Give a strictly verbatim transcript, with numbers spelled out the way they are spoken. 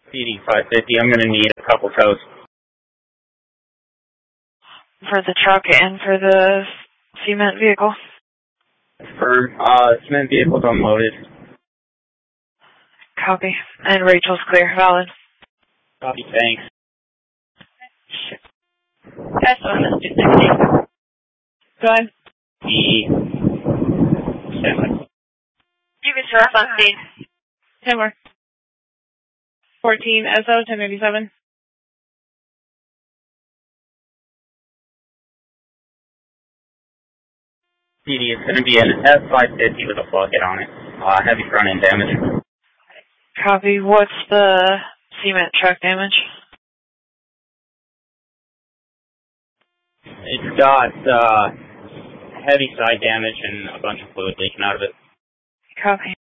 C D five fifty, I'm going to need a couple tows. For the truck and for the cement vehicle? For uh, cement vehicles unloaded. Copy. And Rachel's clear, valid. Copy, thanks. S one, that's two sixty. Go ahead. The... You can show us on scene. ten more. fourteen S O, ten eighty-seven. C D is going to be an F five fifty with a bucket on it. Uh, heavy front end damage. Copy. What's the cement truck damage? It's got uh, heavy side damage and a bunch of fluid leaking out of it. Copy.